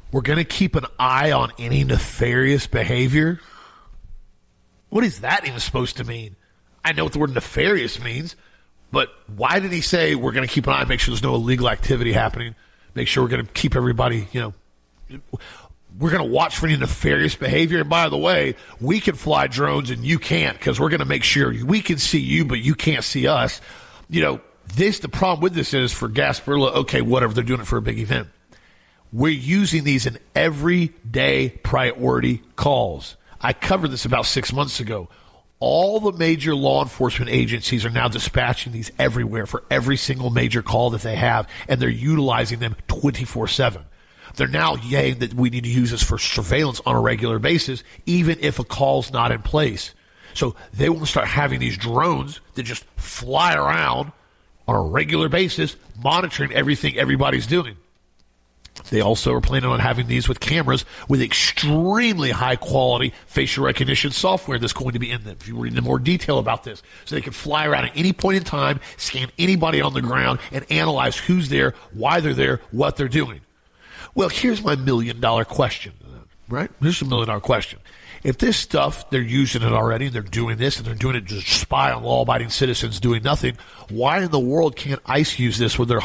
we're going to keep an eye on any nefarious behavior. What is that even supposed to mean? I know what the word nefarious means, but why did he say we're going to keep an eye, make sure there's no illegal activity happening, make sure we're going to keep everybody, we're going to watch for any nefarious behavior. And by the way, we can fly drones and you can't, because we're going to make sure we can see you, but you can't see us. The problem with this is for Gasparilla, okay, whatever, they're doing it for a big event. We're using these in everyday priority calls. I covered this about 6 months ago. All the major law enforcement agencies are now dispatching these everywhere for every single major call that they have, and they're utilizing them 24/7. They're now saying that we need to use this for surveillance on a regular basis, even if a call's not in place. So they want to start having these drones that just fly around on a regular basis, monitoring everything everybody's doing. They also are planning on having these with cameras with extremely high-quality facial recognition software that's going to be in them. If you read into more detail about this, so they can fly around at any point in time, scan anybody on the ground, and analyze who's there, why they're there, what they're doing. Well, here's my $1 million question, right? Here's a $1 million question. If this stuff, they're using it already, and they're doing this, and they're doing it to spy on law-abiding citizens doing nothing, why in the world can't ICE use this with their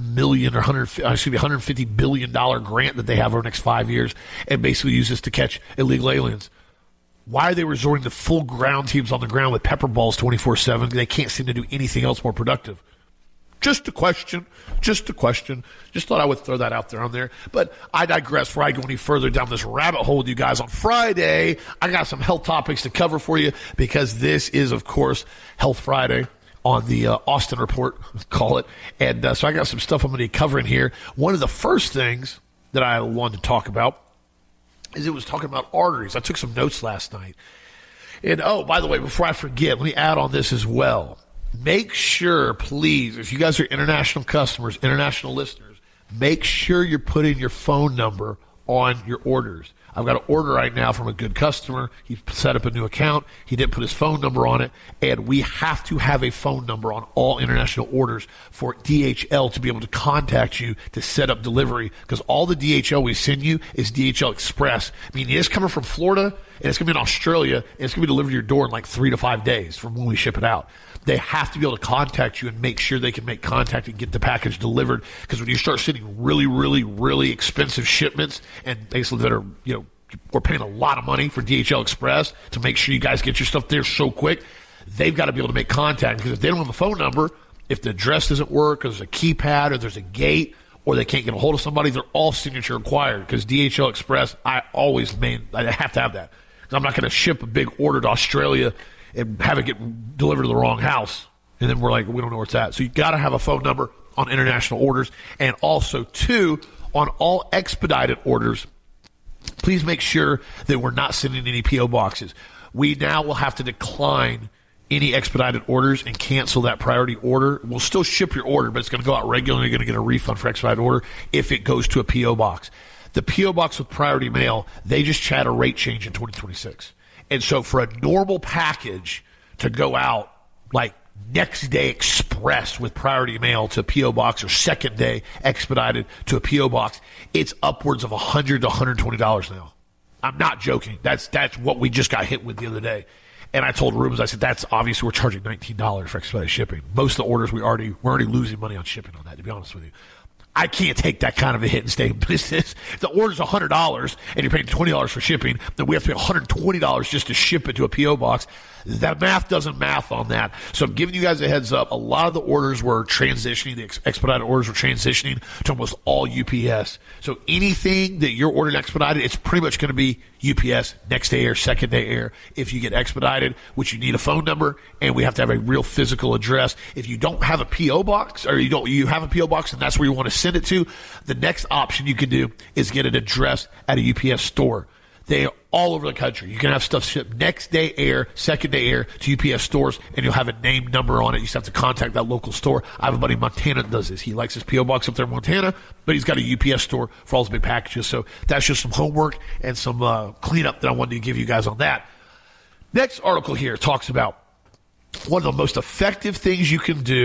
$150 billion grant that they have over the next 5 years and basically use this to catch illegal aliens? Why are they resorting to full ground teams on the ground with pepper balls 24/7? They can't seem to do anything else more productive. Just a question. Just thought I would throw that out there on there. But I digress. Before I go any further down this rabbit hole with you guys on Friday, I got some health topics to cover for you, because this is, of course, Health Friday on the Austin Report, call it. And so I got some stuff I'm going to be covering here. One of the first things that I wanted to talk about is it was talking about arteries. I took some notes last night. And, oh, by the way, before I forget, let me add on this as well. Make sure, please, if you guys are international customers, international listeners, make sure you're putting your phone number on your orders. I've got an order right now from a good customer. He set up a new account. He didn't put his phone number on it. And we have to have a phone number on all international orders for DHL to be able to contact you to set up delivery, because all the DHL we send you is DHL Express. I mean, it's coming from Florida, and it's going to be in Australia, and it's going to be delivered to your door in like 3 to 5 days from when we ship it out. They have to be able to contact you and make sure they can make contact and get the package delivered. Because when you start sending really, really, really expensive shipments, and basically that are, we're paying a lot of money for DHL Express to make sure you guys get your stuff there so quick, they've got to be able to make contact. Because if they don't have a phone number, if the address doesn't work, or there's a keypad, or there's a gate, or they can't get a hold of somebody, they're all signature required. Because DHL Express, I have to have that. Because I'm not going to ship a big order to Australia and have it get delivered to the wrong house. And then we're like, we don't know where it's at. So you got to have a phone number on international orders. And also, too, on all expedited orders, please make sure that we're not sending any P.O. boxes. We now will have to decline any expedited orders and cancel that priority order. We'll still ship your order, but it's going to go out regularly. You're going to get a refund for expedited order if it goes to a P.O. box. The P.O. box with priority mail, they just had a rate change in 2026. And so for a normal package to go out like next day express with priority mail to a P.O. box, or second day expedited to a P.O. box, it's upwards of $100 to $120 now. I'm not joking. That's what we just got hit with the other day. And I told Rubens, I said, that's obviously we're charging $19 for expedited shipping. Most of the orders we're already losing money on shipping on that, to be honest with you. I can't take that kind of a hit and stay in business. If the order's $100 and you're paying $20 for shipping, then we have to pay $120 just to ship it to a P.O. box. That math doesn't math on that. So I'm giving you guys a heads up. A lot of the orders were transitioning, the expedited orders were transitioning to almost all UPS. So anything that you're ordering expedited, it's pretty much going to be UPS, next day air, second day air. If you get expedited, which you need a phone number, and we have to have a real physical address. If you don't have a P.O. box, or you have a P.O. box and that's where you want to send it to, the next option you can do is get an address at a UPS store. They are all over the country. You can have stuff shipped next day air, second day air to UPS stores, and you'll have a name number on it. You just have to contact that local store. I have a buddy in Montana that does this. He likes his P.O. box up there in Montana, but he's got a UPS store for all his big packages. So that's just some homework and some cleanup that I wanted to give you guys on that. Next article here talks about one of the most effective things you can do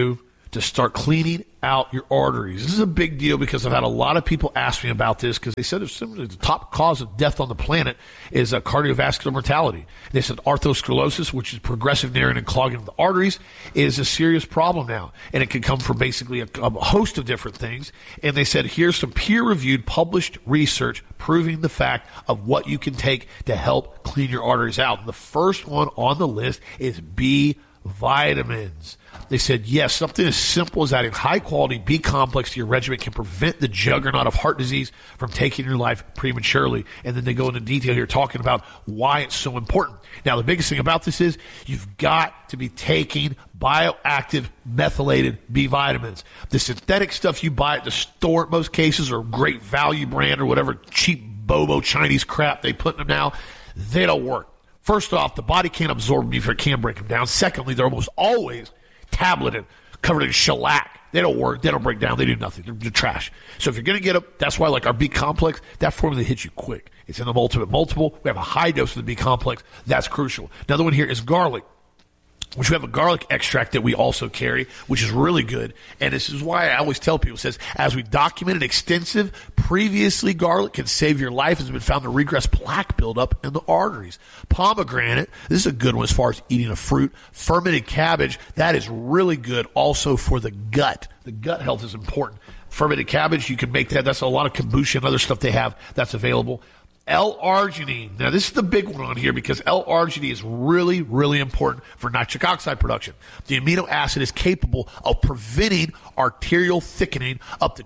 to start cleaning out your arteries. This is a big deal because I've had a lot of people ask me about this because they said the top cause of death on the planet is cardiovascular mortality. They said atherosclerosis, which is progressive narrowing and clogging of the arteries, is a serious problem now. And it can come from basically a host of different things. And they said, here's some peer-reviewed, published research proving the fact of what you can take to help clean your arteries out. And the first one on the list is B vitamins. They said, yes, something as simple as adding high-quality B complex to your regimen can prevent the juggernaut of heart disease from taking your life prematurely. And then they go into detail here talking about why it's so important. Now, the biggest thing about this is you've got to be taking bioactive methylated B vitamins. The synthetic stuff you buy at the store in most cases, or Great Value brand or whatever cheap bobo Chinese crap they put in them now, they don't work. First off, the body can't absorb them if it can break them down. Secondly, they're almost always tableted, covered in shellac. They don't work. They don't break down. They do nothing. They're trash. So if you're going to get them, that's why like our B complex, that formula hits you quick. It's in the Ultimate Multiple. We have a high dose of the B complex. That's crucial. Another one here is garlic, which we have a garlic extract that we also carry, which is really good. And this is why I always tell people, it says, as we documented extensive, previously garlic can save your life, has been found to regress plaque buildup in the arteries. Pomegranate, this is a good one as far as eating a fruit. Fermented cabbage, that is really good also for the gut. The gut health is important. Fermented cabbage, you can make that. That's a lot of kombucha and other stuff they have that's available. L-arginine. Now, this is the big one on here because L-arginine is really, really important for nitric oxide production. The amino acid is capable of preventing arterial thickening up to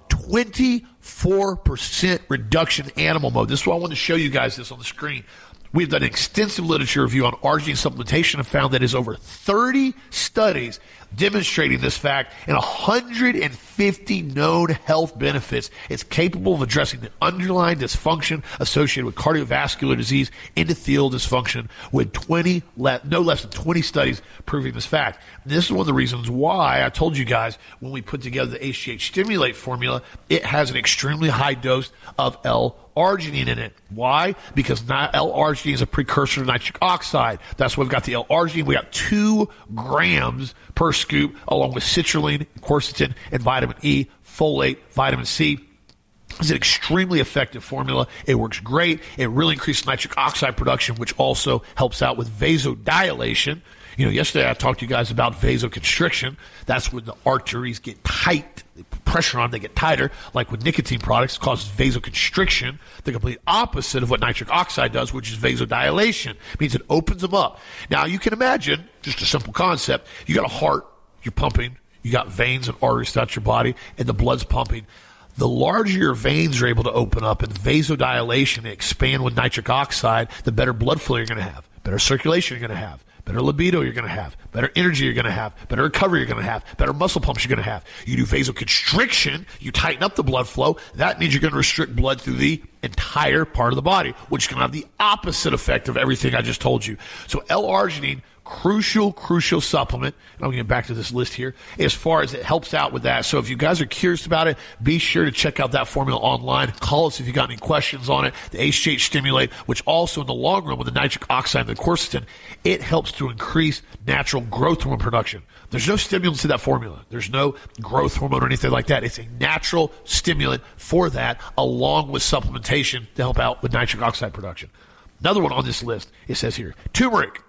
24% reduction in animal mode. This is why I want to show you guys this on the screen. We've done an extensive literature review on arginine supplementation and found that is over 30 studies demonstrating this fact and 150 known health benefits. It's capable of addressing the underlying dysfunction associated with cardiovascular disease, endothelial dysfunction, with no less than 20 studies proving this fact. And this is one of the reasons why I told you guys when we put together the HGH Stimulate formula, it has an extremely high dose of L-arginine in it. Why? Because L-arginine is a precursor to nitric oxide. That's why we've got the L-arginine. We got 2 grams per scoop, along with citrulline, quercetin, and vitamin E, folate, vitamin C. It's an extremely effective formula. It works great. It really increases nitric oxide production, which also helps out with vasodilation. You know, yesterday I talked to you guys about vasoconstriction. That's when the arteries get tight. They put pressure on, they get tighter. Like with nicotine products, it causes vasoconstriction, the complete opposite of what nitric oxide does, which is vasodilation. It means it opens them up. Now, you can imagine, just a simple concept, you got a heart, you're pumping, you got veins and arteries throughout your body, and the blood's pumping. The larger your veins are able to open up and vasodilation expand with nitric oxide, the better blood flow you're going to have, better circulation you're going to have, better libido you're going to have, better energy you're going to have, better recovery you're going to have, better muscle pumps you're going to have. You do vasoconstriction, you tighten up the blood flow. That means you're going to restrict blood through the entire part of the body, which can have the opposite effect of everything I just told you. So L-arginine, crucial supplement. And I'll get back to this list here as far as it helps out with that. So if you guys are curious about it, be sure to check out that formula online. Call us if you got any questions on it. The HGH Stimulate, which also in the long run with the nitric oxide and the quercetin, it helps to increase natural growth hormone production. There's no stimulants in that formula. There's no growth hormone or anything like that. It's a natural stimulant for that, along with supplementation to help out with nitric oxide production. Another one on this list, it says here, turmeric.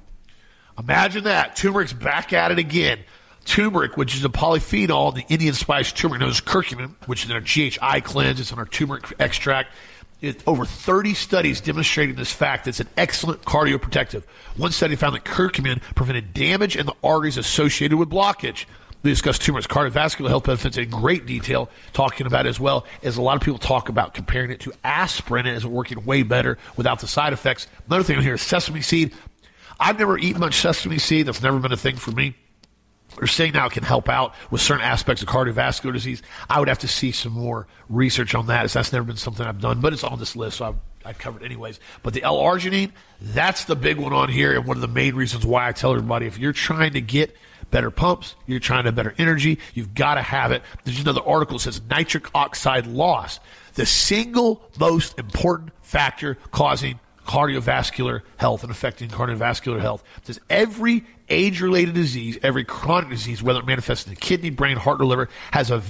Imagine that. Turmeric's back at it again. Turmeric, which is a polyphenol, the Indian spice turmeric known as curcumin, which is in our GHI cleanse. It's in our turmeric extract. Over 30 studies demonstrating this fact. It's an excellent cardioprotective. One study found that curcumin prevented damage in the arteries associated with blockage. We discussed turmeric's cardiovascular health benefits in great detail, talking about it as well as a lot of people talk about comparing it to aspirin as working way better without the side effects. Another thing on here is sesame seed. I've never eaten much sesame seed. That's never been a thing for me. They're saying now it can help out with certain aspects of cardiovascular disease. I would have to see some more research on that, as that's never been something I've done, but it's on this list, so I've covered it anyways. But the L-arginine, that's the big one on here, and one of the main reasons why I tell everybody, if you're trying to get better pumps, you're trying to have better energy, you've got to have it. There's another article that says nitric oxide loss, the single most important factor causing cardiovascular health and affecting cardiovascular health. It says every age-related disease, every chronic disease, whether it manifests in the kidney, brain, heart, or liver, has a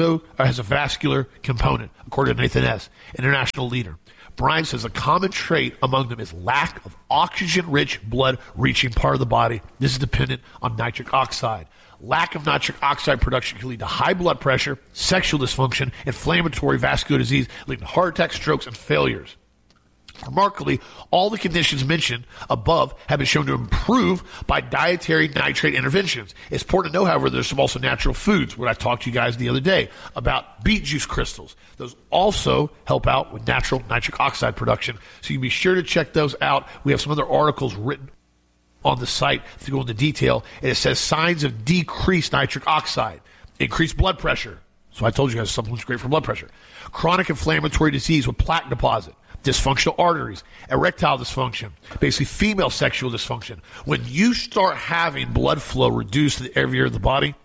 vascular component, according to Nathan S., international leader. Brian says a common trait among them is lack of oxygen-rich blood reaching part of the body. This is dependent on nitric oxide. Lack of nitric oxide production can lead to high blood pressure, sexual dysfunction, inflammatory vascular disease, leading to heart attacks, strokes, and failures. Remarkably, all the conditions mentioned above have been shown to improve by dietary nitrate interventions. It's important to know, however, there's some also natural foods, what I talked to you guys the other day about beet juice crystals. Those also help out with natural nitric oxide production. So you be sure to check those out. We have some other articles written on the site to go into detail. And it says signs of decreased nitric oxide, increased blood pressure. So I told you guys supplements great for blood pressure. Chronic inflammatory disease with plaque deposit. Dysfunctional arteries, erectile dysfunction, basically female sexual dysfunction. When you start having blood flow reduced to every area of the body,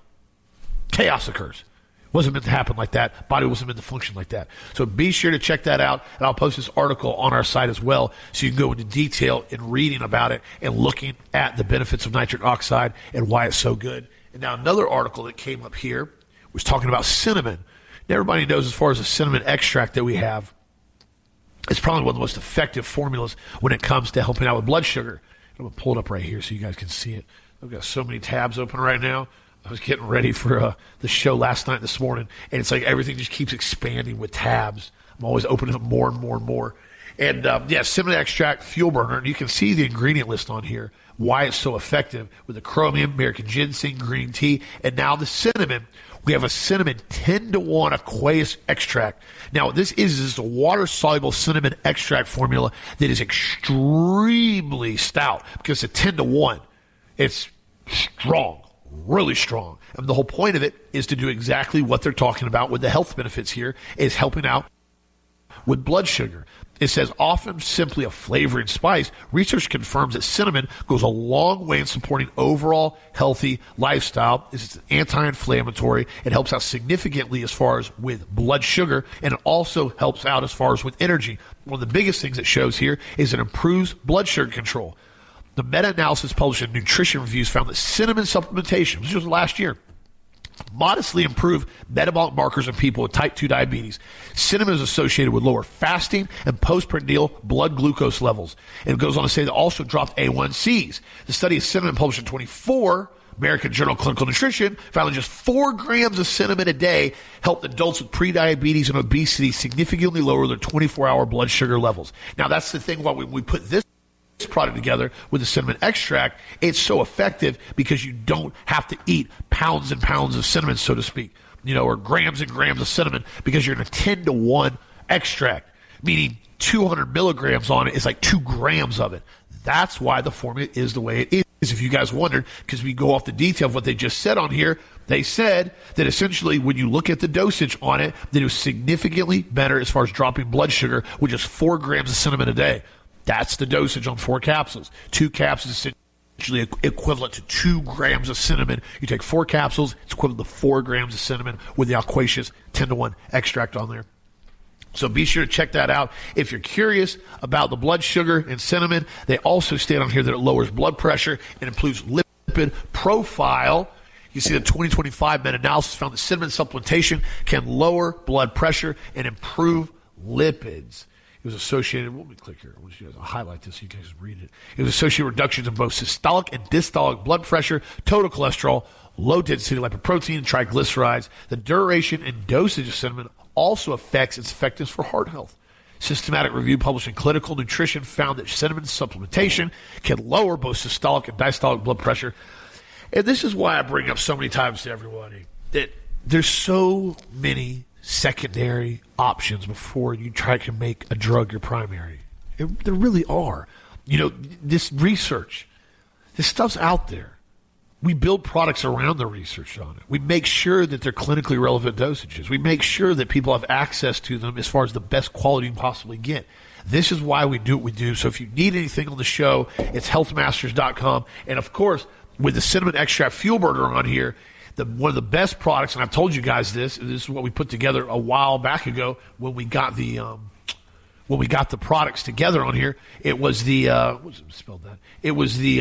chaos occurs. It wasn't meant to happen like that. Body wasn't meant to function like that. So be sure to check that out, and I'll post this article on our site as well so you can go into detail in reading about it and looking at the benefits of nitric oxide and why it's so good. And now another article that came up here was talking about cinnamon. And everybody knows as far as the cinnamon extract that we have, it's probably one of the most effective formulas when it comes to helping out with blood sugar. I'm going to pull it up right here so you guys can see it. I've got so many tabs open right now. I was getting ready for the show last night and this morning, and it's like everything just keeps expanding with tabs. I'm always opening up more and more and more. And, cinnamon extract, fuel burner, and you can see the ingredient list on here, why it's so effective with the chromium, American ginseng, green tea, and now the cinnamon. We have a cinnamon 10-to-1 aqueous extract. Now, what this is a water-soluble cinnamon extract formula that is extremely stout because it's a 10-to-1. It's strong, really strong. And the whole point of it is to do exactly what they're talking about with the health benefits here, is helping out with blood sugar. It says often simply a flavoring spice. Research confirms that cinnamon goes a long way in supporting overall healthy lifestyle. It's an anti-inflammatory. It helps out significantly as far as with blood sugar, and it also helps out as far as with energy. One of the biggest things it shows here is it improves blood sugar control. The meta-analysis published in Nutrition Reviews found that cinnamon supplementation, this was last year, modestly improve metabolic markers in people with type 2 diabetes. Cinnamon is associated with lower fasting and postprandial blood glucose levels. And it goes on to say that also dropped A1Cs. The study of cinnamon published in 24 American Journal of Clinical Nutrition found that just 4 grams of cinnamon a day helped adults with prediabetes and obesity significantly lower their 24-hour blood sugar levels. Now, that's the thing why we put this product together with the cinnamon extract. It's so effective because you don't have to eat pounds and pounds of cinnamon, so to speak, or grams and grams of cinnamon, because you're in a 10-to-1 extract, meaning 200 milligrams on it is like 2 grams of it. That's why the formula is the way it is. If you guys wondered, because we go off the detail of what they just said on here, they said that essentially when you look at the dosage on it, that it was significantly better as far as dropping blood sugar with just 4 grams of cinnamon a day. That's the dosage on 4 capsules. 2 capsules is essentially equivalent to 2 grams of cinnamon. You take 4 capsules, it's equivalent to 4 grams of cinnamon with the aqueous 10-to-1 extract on there. So be sure to check that out. If you're curious about the blood sugar and cinnamon, they also state on here that it lowers blood pressure and improves lipid profile. You see the 2025 meta-analysis found that cinnamon supplementation can lower blood pressure and improve lipids. It was associated, let me click here. I want you guys to highlight this so you guys read it. It was associated with reductions in both systolic and diastolic blood pressure, total cholesterol, low density lipoprotein, triglycerides. The duration and dosage of cinnamon also affects its effectiveness for heart health. Systematic review published in Clinical Nutrition found that cinnamon supplementation can lower both systolic and diastolic blood pressure. And this is why I bring up so many times to everybody that there's so many secondary options before you try to make a drug your primary. There really are. This research, this stuff's out there. We build products around the research on it. We make sure that they're clinically relevant dosages. We make sure that people have access to them as far as the best quality you can possibly get. This is why we do what we do. So if you need anything on the show, it's healthmasters.com. And of course, with the cinnamon extract fuel burner on here, one of the best products, and I've told you guys this is what we put together a while back ago when we got the when we got the products together on here, it was the spelled that? It was the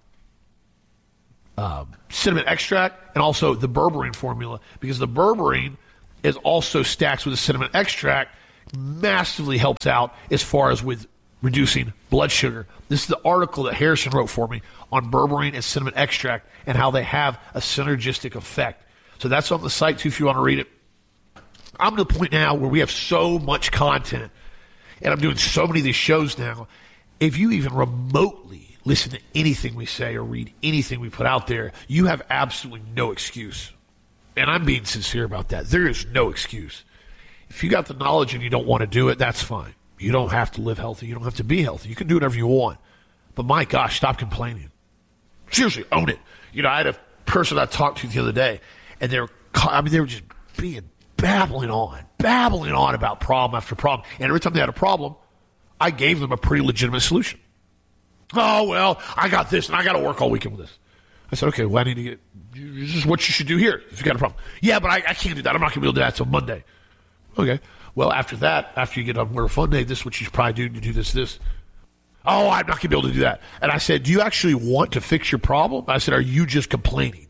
cinnamon extract and also the berberine formula, because the berberine is also stacked with the cinnamon extract, massively helps out as far as with reducing blood sugar. This is the article that Harrison wrote for me on berberine and cinnamon extract and how they have a synergistic effect. So that's on the site too if you want to read it. I'm to the point now where we have so much content and I'm doing so many of these shows now. If you even remotely listen to anything we say or read anything we put out there, you have absolutely no excuse. And I'm being sincere about that. There is no excuse. If you got the knowledge and you don't want to do it, that's fine. You don't have to live healthy. You don't have to be healthy. You can do whatever you want. But my gosh, stop complaining. Seriously, own it. You know, I had a person I talked to the other day, and they were just babbling on about problem after problem. And every time they had a problem, I gave them a pretty legitimate solution. Oh, well, I got this, and I got to work all weekend with this. I said, okay, well, I need to get this is what you should do here if you got a problem. Yeah, but I can't do that. I'm not going to be able to do that until Monday. Okay. Well, after that, after you get on Work Fun Day, this is what you should probably do to do this. Oh, I'm not going to be able to do that. And I said, do you actually want to fix your problem? I said, are you just complaining?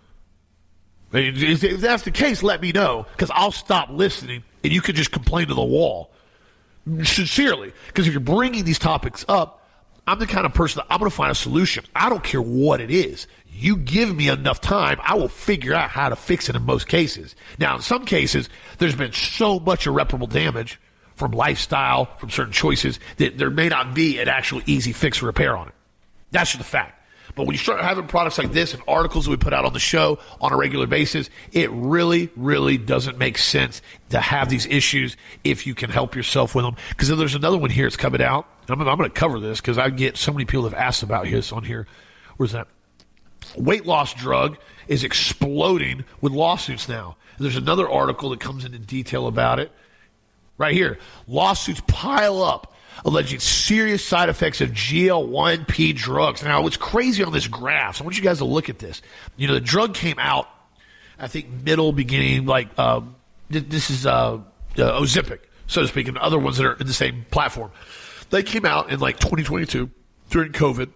If that's the case, let me know, because I'll stop listening, and you can just complain to the wall. Sincerely. Because if you're bringing these topics up, I'm the kind of person that I'm going to find a solution. I don't care what it is. You give me enough time, I will figure out how to fix it in most cases. Now, in some cases, there's been so much irreparable damage from lifestyle, from certain choices, that there may not be an actual easy fix or repair on it. That's just a fact. But when you start having products like this and articles that we put out on the show on a regular basis, it really, really doesn't make sense to have these issues if you can help yourself with them. Because then there's another one here that's coming out. I'm going to cover this because I get so many people that have asked about this on here. Where's that? Weight loss drug is exploding with lawsuits now. There's another article that comes into detail about it. Right here. Lawsuits pile up alleging serious side effects of GLP-1 drugs. Now, what's crazy on this graph, so I want you guys to look at this. You know, the drug came out, I think, beginning, this is Ozempic, so to speak, and other ones that are in the same platform. They came out in, 2022 during COVID,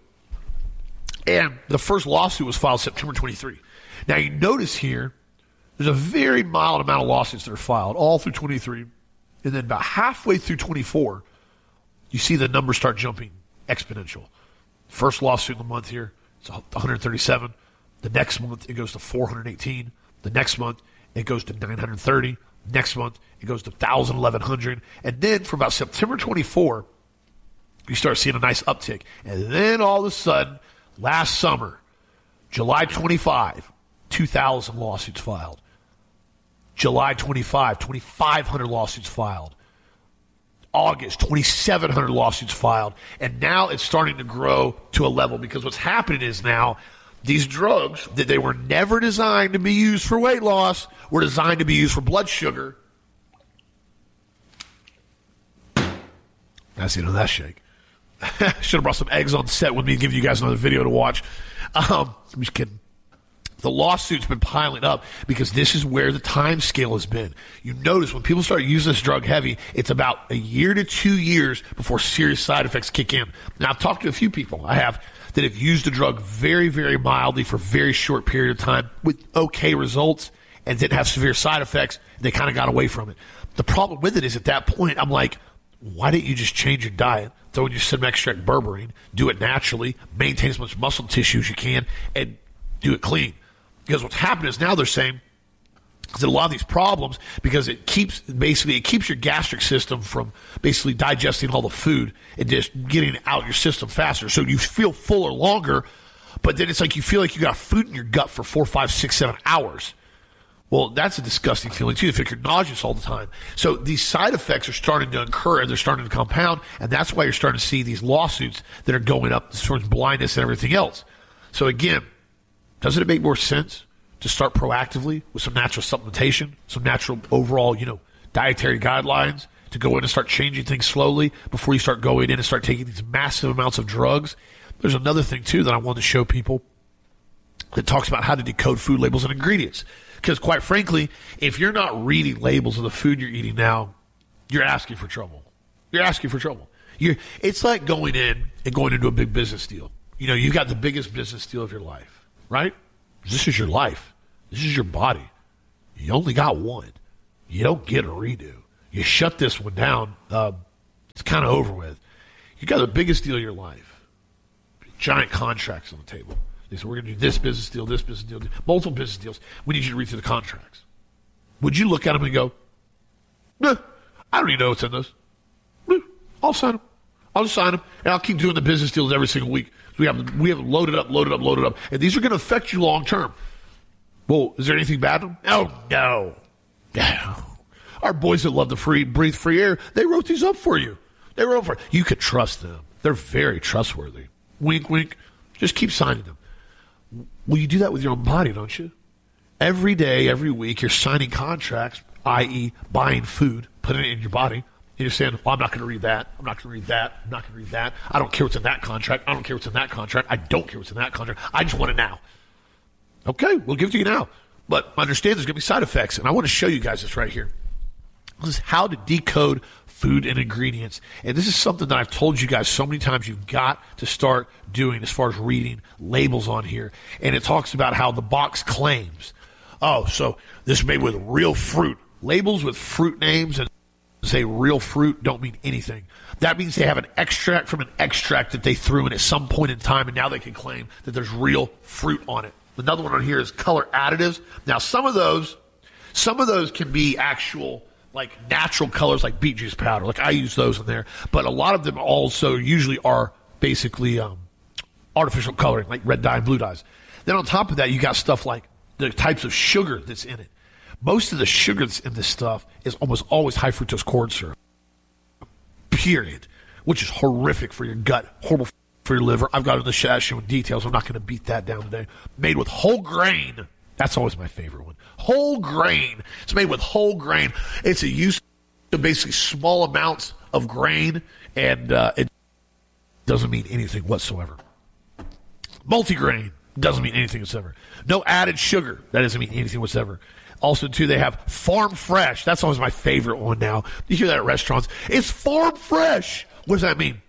and the first lawsuit was filed September 23. Now, you notice here, there's a very mild amount of lawsuits that are filed all through 23, and then about halfway through 24, you see the numbers start jumping exponential. First lawsuit in the month here, it's 137. The next month, it goes to 418. The next month, it goes to 930. Next month, it goes to 1,000, 1,100. And then from about September 24, you start seeing a nice uptick. And then all of a sudden, last summer, July 25, 2,000 lawsuits filed. July 25, 2,500 lawsuits filed. August, 2,700 lawsuits filed. And now it's starting to grow to a level because what's happening is now these drugs that they were never designed to be used for weight loss were designed to be used for blood sugar. That's the end of that shake. Should have brought some eggs on set with me and give you guys another video to watch. I'm just kidding. The lawsuit's been piling up because this is where the time scale has been. You notice when people start using this drug heavy, it's about a year to 2 years before serious side effects kick in. Now, I've talked to a few people I have that have used the drug very, very mildly for a very short period of time with okay results and didn't have severe side effects. They kind of got away from it. The problem with it is at that point, I'm like, why didn't you just change your diet, throw in your cinnamon extract berberine, do it naturally, maintain as much muscle tissue as you can, and do it clean? Because what's happening is now they're saying that a lot of these problems, because it keeps your gastric system from basically digesting all the food and just getting it out your system faster. So you feel fuller longer, but then it's like you feel like you got food in your gut for 4, 5, 6, 7 hours. Well, that's a disgusting feeling too. You feel like you're nauseous all the time. So these side effects are starting to occur and they're starting to compound, and that's why you're starting to see these lawsuits that are going up towards blindness and everything else. So again, doesn't it make more sense to start proactively with some natural supplementation, some natural overall, dietary guidelines to go in and start changing things slowly before you start going in and start taking these massive amounts of drugs? There's another thing, too, that I want to show people that talks about how to decode food labels and ingredients. Because, quite frankly, if you're not reading labels of the food you're eating now, you're asking for trouble. You're asking for trouble. It's like going in and going into a big business deal. You've got the biggest business deal of your life, right? This is your life. This is your body. You only got one. You don't get a redo. You shut this one down. It's kind of over with. You got the biggest deal of your life. Giant contracts on the table. They said, we're going to do this business deal, multiple business deals. We need you to read through the contracts. Would you look at them and go, no, I don't even know what's in those. No, I'll sign them. I'll just sign them, and I'll keep doing the business deals every single week. We have them loaded up, and these are going to affect you long term. Well, is there anything bad in them? Oh, no. Our boys that love to breathe free air, they wrote these up for you. You could trust them. They're very trustworthy. Wink, wink. Just keep signing them. Well, you do that with your own body, don't you? Every day, every week, you're signing contracts, i.e. buying food, putting it in your body. And you're saying, well, I'm not going to read that. I'm not going to read that. I'm not going to read that. I don't care what's in that contract. I don't care what's in that contract. I don't care what's in that contract. I just want it now. Okay, we'll give it to you now. But understand there's going to be side effects, and I want to show you guys this right here. This is how to decode food and ingredients. And this is something that I've told you guys so many times you've got to start doing as far as reading labels on here. And it talks about how the box claims, oh, so this is made with real fruit. Labels with fruit names and say real fruit don't mean anything. That means they have an extract from an extract that they threw in at some point in time, and now they can claim that there's real fruit on it. Another one on here is color additives. Now, some of those can be actual, like natural colors, like beet juice powder. Like I use those in there, but a lot of them also usually are basically artificial coloring, like red dye and blue dyes. Then on top of that, you got stuff like the types of sugar that's in it. Most of the sugar that's in this stuff is almost always high fructose corn syrup. Period. Which is horrific for your gut, horrible for your liver. I've got it in the show in details. I'm not going to beat that down today. Made with whole grain. That's always my favorite one. Whole grain. It's made with whole grain. It's a use of basically small amounts of grain, and it doesn't mean anything whatsoever. Multigrain doesn't mean anything whatsoever. No added sugar. That doesn't mean anything whatsoever. Also, too, they have farm fresh. That's always my favorite one now. You hear that at restaurants. It's farm fresh. What does that mean?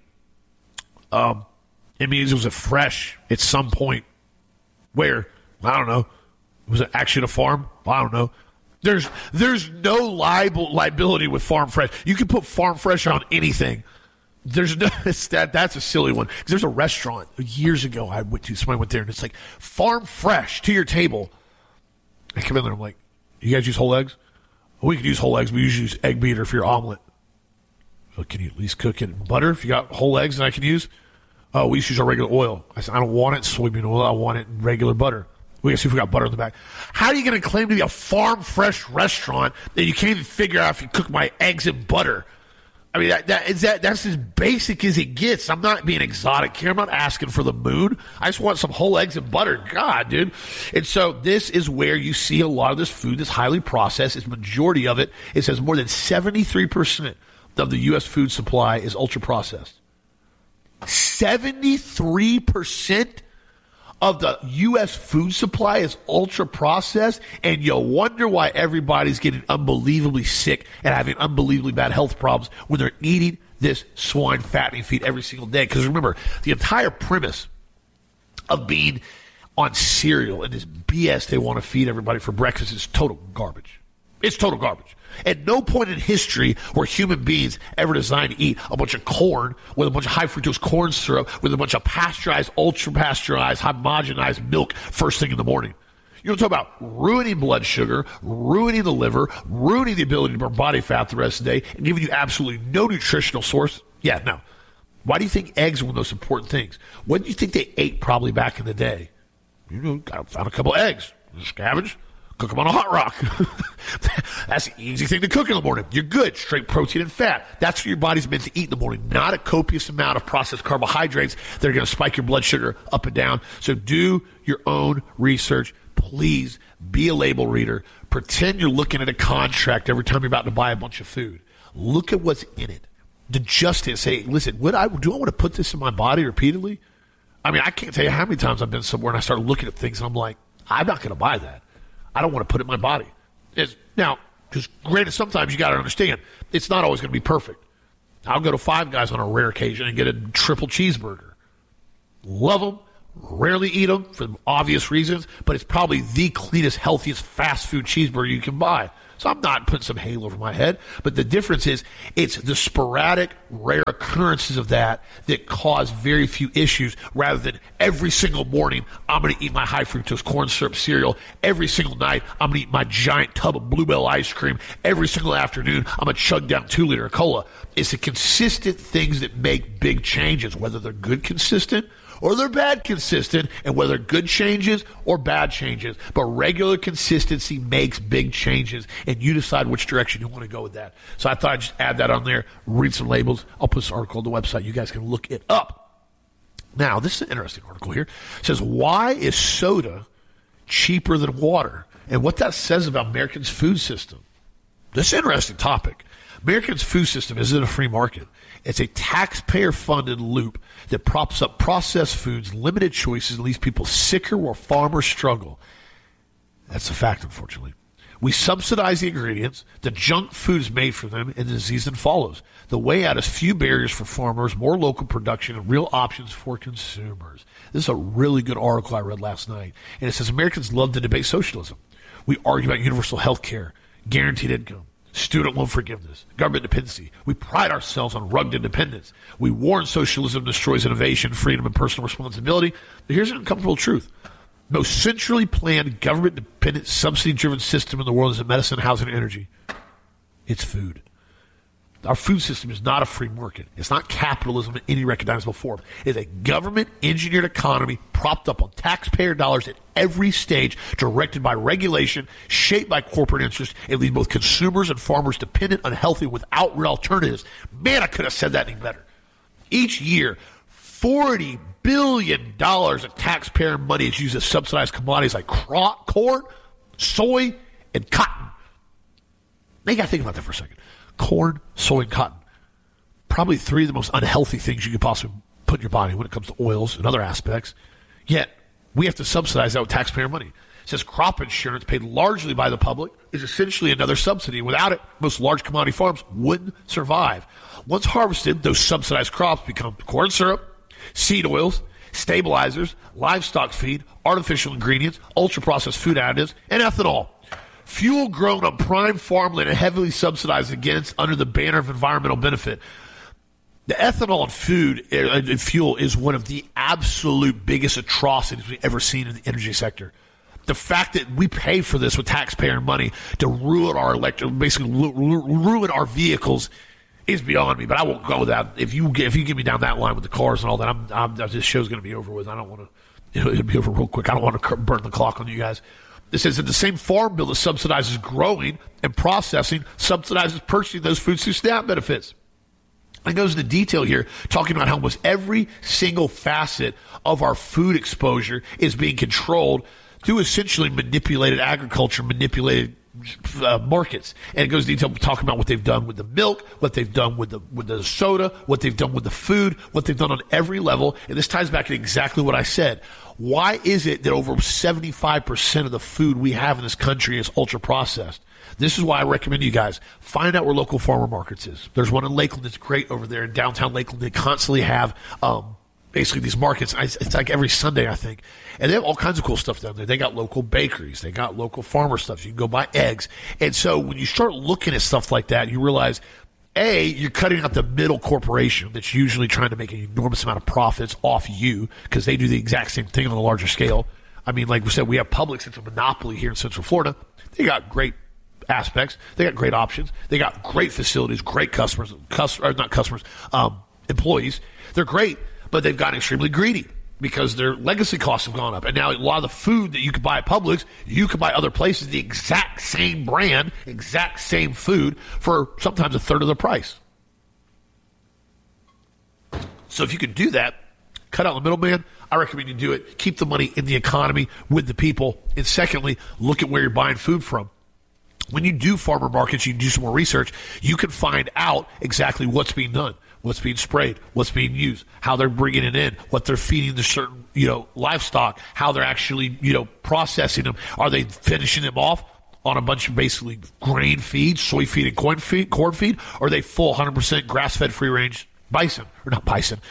It means it was a fresh at some point where, I don't know, was it actually a farm? I don't know. There's no liability with farm fresh. You can put farm fresh on anything. There's no that's a silly one. 'Cause there's a restaurant years ago I went to. Somebody went there and it's like farm fresh to your table. I come in there. I'm like, you guys use whole eggs? Well, we can use whole eggs. We usually use egg beater for your omelet. Well, can you at least cook it in butter if you got whole eggs that I can use? Oh, we use our regular oil. I said, I don't want it in soybean oil. I want it in regular butter. We got to see if we got butter in the back. How are you going to claim to be a farm fresh restaurant that you can't even figure out if you cook my eggs in butter? I mean, that's as basic as it gets. I'm not being exotic here. I'm not asking for the moon. I just want some whole eggs and butter. God, dude. And so this is where you see a lot of this food that's highly processed. It's majority of it. It says more than 73% of the U.S. food supply is ultra-processed. 73% of the U.S. food supply is ultra-processed, and you wonder why everybody's getting unbelievably sick and having unbelievably bad health problems when they're eating this swine fattening feed every single day. Because remember, the entire premise of being on cereal and this BS they want to feed everybody for breakfast is total garbage. It's total garbage. At no point in history were human beings ever designed to eat a bunch of corn with a bunch of high fructose corn syrup with a bunch of pasteurized, ultra-pasteurized, homogenized milk first thing in the morning. You don't talk about ruining blood sugar, ruining the liver, ruining the ability to burn body fat the rest of the day, and giving you absolutely no nutritional source. Yeah, no. Why do you think eggs are one of those important things? What do you think they ate probably back in the day? You know, found a couple of eggs, scavenged, cook them on a hot rock. That's the easy thing to cook in the morning. You're good. Straight protein and fat. That's what your body's meant to eat in the morning, not a copious amount of processed carbohydrates that are going to spike your blood sugar up and down. So do your own research. Please be a label reader. Pretend you're looking at a contract every time you're about to buy a bunch of food. Look at what's in it. Adjust it. Say, listen, do I want to put this in my body repeatedly? I mean, I can't tell you how many times I've been somewhere and I start looking at things and I'm like, I'm not going to buy that. I don't want to put it in my body. Now, because granted, sometimes you got to understand, it's not always going to be perfect. I'll go to Five Guys on a rare occasion and get a triple cheeseburger. Love them. Rarely eat them for obvious reasons, but it's probably the cleanest, healthiest fast food cheeseburger you can buy. So I'm not putting some halo over my head, but the difference is it's the sporadic, rare occurrences of that cause very few issues rather than every single morning I'm going to eat my high fructose corn syrup cereal. Every single night I'm going to eat my giant tub of Bluebell ice cream. Every single afternoon I'm going to chug down 2-liter of cola. It's the consistent things that make big changes, whether they're good consistent or they're bad consistent, and whether good changes or bad changes. But regular consistency makes big changes, and you decide which direction you want to go with that. So I thought I'd just add that on there, read some labels. I'll put this article on the website. You guys can look it up. Now, this is an interesting article here. It says, why is soda cheaper than water? And what that says about Americans' food system. This is an interesting topic. Americans' food system isn't a free market. It's a taxpayer-funded loop that props up processed foods, limited choices, and leaves people sicker while farmers struggle. That's a fact, unfortunately. We subsidize the ingredients, the junk food is made from them, and the disease then follows. The way out is few barriers for farmers, more local production, and real options for consumers. This is a really good article I read last night. And it says Americans love to debate socialism. We argue about universal health care, guaranteed income, student loan forgiveness, government dependency. We pride ourselves on rugged independence. We warn socialism destroys innovation, freedom, and personal responsibility. But here's an uncomfortable truth. Most centrally planned, government-dependent, subsidy-driven system in the world is medicine, housing, and energy. It's food. Our food system is not a free market. It's not capitalism in any recognizable form. It's a government-engineered economy propped up on taxpayer dollars at every stage, directed by regulation, shaped by corporate interest, and leave both consumers and farmers dependent, unhealthy, without real alternatives. Man, I could have said that any better. Each year, $40 billion of taxpayer money is used to subsidize commodities like corn, soy, and cotton. Now you got to think about that for a second. Corn, soy, and cotton. Probably three of the most unhealthy things you could possibly put in your body when it comes to oils and other aspects. Yet, we have to subsidize that with taxpayer money. It says crop insurance, paid largely by the public, is essentially another subsidy. Without it, most large commodity farms wouldn't survive. Once harvested, those subsidized crops become corn syrup, seed oils, stabilizers, livestock feed, artificial ingredients, ultra-processed food additives, and ethanol. Fuel grown on prime farmland and heavily subsidized against under the banner of environmental benefit. The ethanol in food and fuel is one of the absolute biggest atrocities we've ever seen in the energy sector. The fact that we pay for this with taxpayer money to ruin our basically ruin our vehicles is beyond me. But I won't go with that. If you get me down that line with the cars and all that, this show's going to be over with. I don't want to. It'll be over real quick. I don't want to burn the clock on you guys. It says that the same farm bill that subsidizes growing and processing subsidizes purchasing those foods through SNAP benefits. It goes into detail here, talking about how almost every single facet of our food exposure is being controlled through essentially manipulated agriculture, manipulated markets. And it goes into detail talking about what they've done with the milk, what they've done with the soda, what they've done with the food, what they've done on every level. And this ties back to exactly what I said. Why is it that over 75% of the food we have in this country is ultra-processed? This is why I recommend you guys find out where local farmer markets is. There's one in Lakeland that's great over there in downtown Lakeland. They constantly have basically these markets. It's like every Sunday, I think. And they have all kinds of cool stuff down there. They got local bakeries. They got local farmer stuff. You can go buy eggs. And so when you start looking at stuff like that, you realize, A, you're cutting out the middle corporation that's usually trying to make an enormous amount of profits off you because they do the exact same thing on a larger scale. I mean, like we said, we have Publix. It's a monopoly here in Central Florida. They got great aspects. They got great options. They got great facilities, great employees. They're great, but they've gotten extremely greedy because their legacy costs have gone up. And now a lot of the food that you could buy at Publix, you could buy other places, the exact same brand, exact same food for sometimes a third of the price. So if you could do that, cut out the middleman, I recommend you do it. Keep the money in the economy with the people. And secondly, look at where you're buying food from. When you do farmer markets, you do some more research, you can find out exactly what's being done, what's being sprayed, what's being used, how they're bringing it in, what they're feeding the certain, livestock, how they're actually, processing them. Are they finishing them off? on a bunch of basically grain feed, soy feed, and corn feed, or are they full 100% grass-fed free-range bison? Or not bison.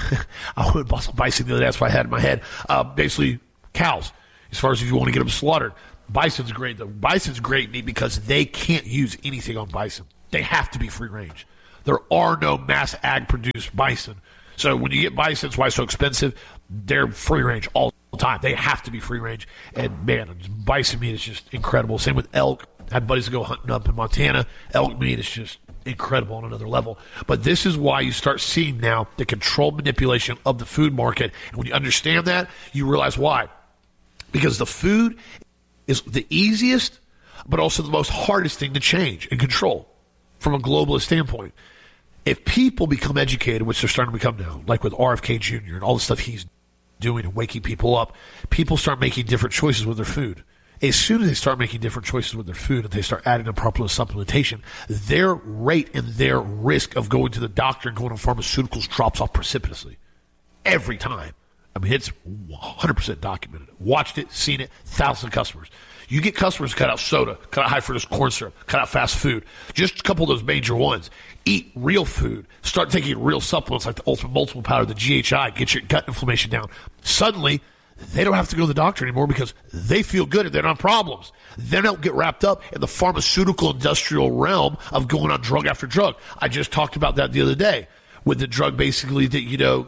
I would bought some bison the other day. That's what I had in my head. Basically, cows, as far as if you want to get them slaughtered. Bison's great, though. Bison's great meat because they can't use anything on bison. They have to be free-range. There are no mass ag-produced bison. So when you get bison, it's why it's so expensive. They're free-range all the time. They have to be free-range. And, man, bison meat is just incredible. Same with elk. I had buddies that go hunting up in Montana. Elk meat is just incredible on another level. But this is why you start seeing now the controlled manipulation of the food market. And when you understand that, you realize why. Because the food is the easiest, but also the most hardest thing to change and control from a globalist standpoint. If people become educated, which they're starting to become now, like with RFK Jr. and all the stuff he's doing and waking people up, people start making different choices with their food. As soon as they start making different choices with their food and they start adding in proper supplementation, their rate and their risk of going to the doctor and going on pharmaceuticals drops off precipitously. Every time. I mean, it's 100% documented. Watched it, seen it, thousands of customers. You get customers cut out soda, cut out high fructose corn syrup, cut out fast food. Just a couple of those major ones. Eat real food. Start taking real supplements like the Ultimate Multiple Powder, the GHI. Get your gut inflammation down. Suddenly, they don't have to go to the doctor anymore because they feel good and they don't have problems. They don't get wrapped up in the pharmaceutical industrial realm of going on drug after drug. I just talked about that the other day with the drug basically that, you know,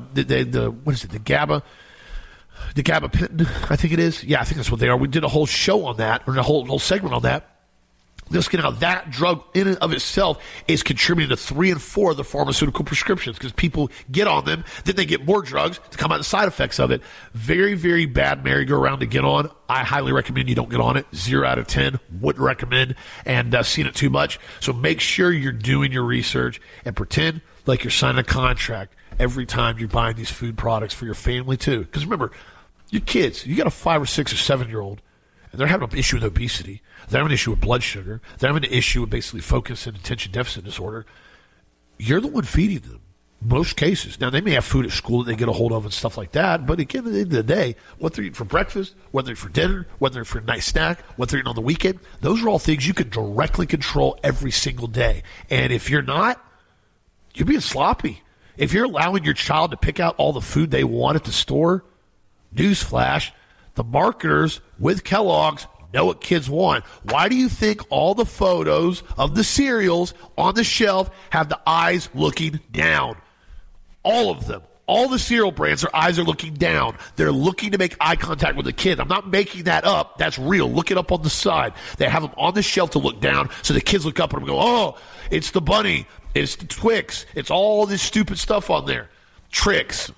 what is it, the GABA? The gabapentin, I think it is. Yeah, I think that's what they are. We did a whole show on that, or a whole segment on that. Just how that drug in and of itself is contributing to 3 and 4 of the pharmaceutical prescriptions because people get on them, then they get more drugs to come out the side effects of it. Very, very bad merry-go-round to get on. I highly recommend you don't get on it. 0 out of 10. Wouldn't recommend, and seen it too much. So make sure you're doing your research and pretend like you're signing a contract every time you're buying these food products for your family too. Because remember, your kids, you got a 5 or 6 or 7-year-old, and they're having an issue with obesity. They're having an issue with blood sugar. They're having an issue with basically focus and attention deficit disorder. You're the one feeding them. Most cases. Now, they may have food at school that they get a hold of and stuff like that, but again, at the end of the day, what they're eating for breakfast, what they're eating for dinner, what they're eating for a night snack, what they're eating on the weekend, those are all things you can directly control every single day. And if you're not, you're being sloppy. If you're allowing your child to pick out all the food they want at the store, newsflash, the marketers with Kellogg's know what kids want. Why do you think all the photos of the cereals on the shelf have the eyes looking down? All of them. All the cereal brands, their eyes are looking down. They're looking to make eye contact with the kid. I'm not making that up. That's real. Look it up on the side. They have them on the shelf to look down so the kids look up and go, oh, it's the bunny. It's the Twix. It's all this stupid stuff on there. Tricks.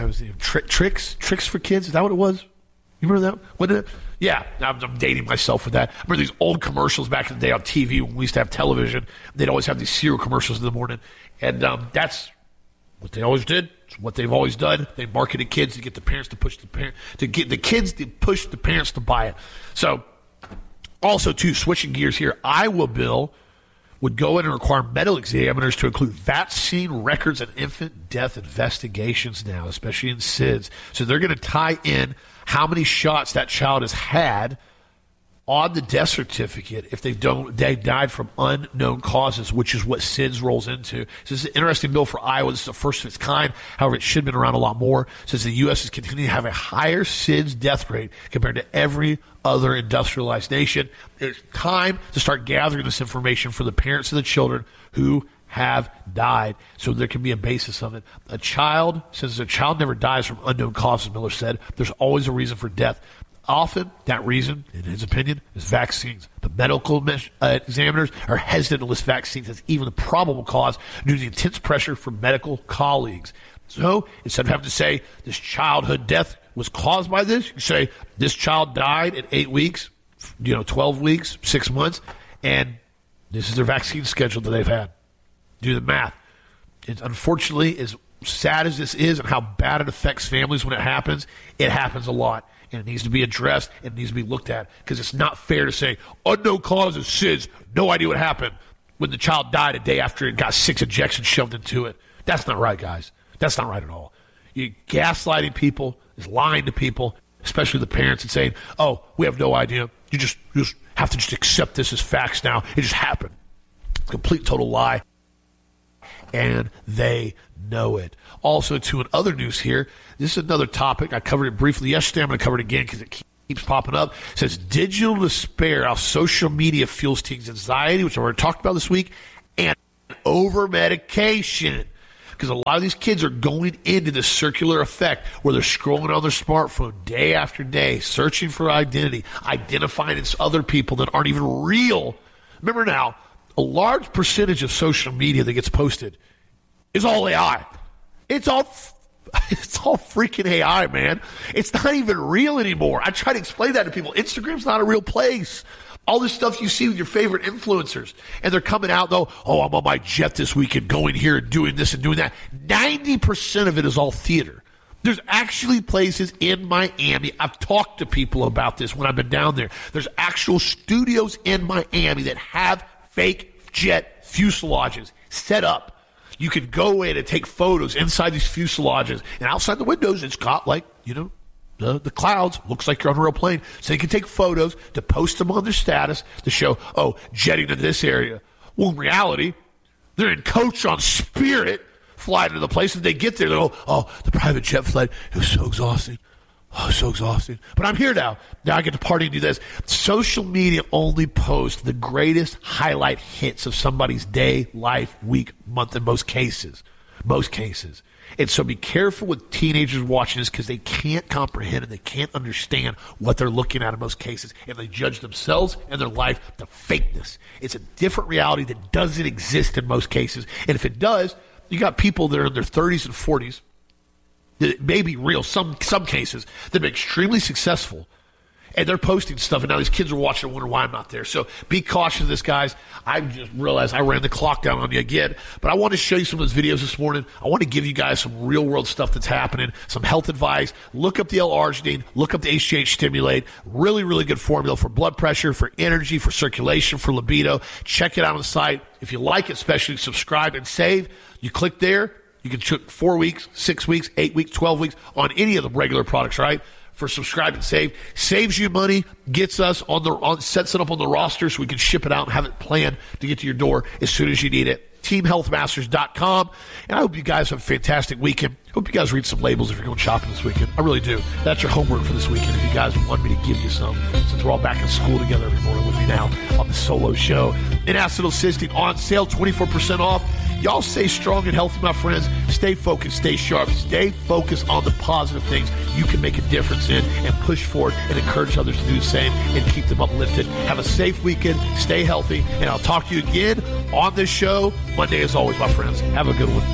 Tricks for kids? Is that what it was? You remember that? What did it? Yeah, I'm dating myself with that. I remember these old commercials back in the day on TV when we used to have television. They'd always have these cereal commercials in the morning. And that's what they always did. It's what they've always done. They marketed kids to get the parents to push to get the kids to push the parents to buy it. So, also, too, switching gears here, Iowa bill would go in and require medical examiners to include vaccine records and infant death investigations now, especially in SIDS. So they're going to tie in how many shots that child has had on the death certificate if they died from unknown causes, which is what SIDS rolls into. So this is an interesting bill for Iowa. This is the first of its kind. However, it should have been around a lot more since the U.S. is continuing to have a higher SIDS death rate compared to every other industrialized nation. It's time to start gathering this information for the parents of the children who have died, so there can be a basis of it. Since a child never dies from unknown causes, Miller said, there's always a reason for death. Often, that reason, in his opinion, is vaccines. But medical examiners are hesitant to list vaccines as even the probable cause due to the intense pressure from medical colleagues. So, instead of having to say this childhood death was caused by this, you say this child died at 8 weeks, 12 weeks, 6 months, and this is their vaccine schedule that they've had. Do the math. It's unfortunately, as sad as this is and how bad it affects families when it happens a lot. And it needs to be addressed and it needs to be looked at because it's not fair to say, unknown causes, SIDS, no idea what happened when the child died a day after it got 6 injections shoved into it. That's not right, guys. That's not right at all. You're gaslighting people, is lying to people, especially the parents, and saying, oh, we have no idea. You just have to just accept this as facts now. It just happened. It's a complete, total lie. And they know it. Also, to in other news here, this is another topic. I covered it briefly yesterday. I'm going to cover it again because it keeps popping up. It says digital despair, how social media fuels teens' anxiety, which I already talked about this week, and over-medication. Because a lot of these kids are going into this circular effect where they're scrolling on their smartphone day after day, searching for identity, identifying it's other people that aren't even real. Remember now, a large percentage of social media that gets posted is all AI. It's all freaking AI, man. It's not even real anymore. I try to explain that to people. Instagram's not a real place. All this stuff you see with your favorite influencers, and they're coming out, though, oh, I'm on my jet this weekend, going here and doing this and doing that. 90% of it is all theater. There's actually places in Miami. I've talked to people about this when I've been down there. There's actual studios in Miami that have fake jet fuselages set up. You can go in and take photos inside these fuselages, and outside the windows, it's got the clouds. Looks like you're on a real plane. So they can take photos to post them on their status to show, oh, jetting to this area. Well, in reality, they're in coach on Spirit, flying to the place. If they get there, they'll go, oh, the private jet flight, it was so exhausting. Oh, so exhausting. But I'm here now. Now I get to party and do this. Social media only posts the greatest highlight hits of somebody's day, life, week, month in most cases. Most cases. And so be careful with teenagers watching this because they can't comprehend and they can't understand what they're looking at in most cases. And they judge themselves and their life to fakeness. It's a different reality that doesn't exist in most cases. And if it does, you got people that are in their 30s and 40s that may be real, some cases, that are extremely successful. And they're posting stuff, and now these kids are watching and wondering why I'm not there. So be cautious of this, guys. I just realized I ran the clock down on you again. But I want to show you some of those videos this morning. I want to give you guys some real-world stuff that's happening, some health advice. Look up the L-arginine. Look up the HGH Stimulate. Really, really good formula for blood pressure, for energy, for circulation, for libido. Check it out on the site. If you like it, especially subscribe and save. You click there. You can check 4 weeks, 6 weeks, 8 weeks, 12 weeks on any of the regular products, right? For subscribe and save. Saves you money, gets us sets it up on the roster so we can ship it out and have it planned to get to your door as soon as you need it. TeamHealthMasters.com. And I hope you guys have a fantastic weekend. Hope you guys read some labels if you're going shopping this weekend. I really do. That's your homework for this weekend if you guys want me to give you some, since we're all back in school together every morning with me now on the solo show. N-acetylcysteine on sale, 24% off. Y'all stay strong and healthy, my friends. Stay focused, stay sharp. Stay focused on the positive things you can make a difference in and push forward and encourage others to do the same and keep them uplifted. Have a safe weekend. Stay healthy. And I'll talk to you again on this show Monday as always, my friends. Have a good one.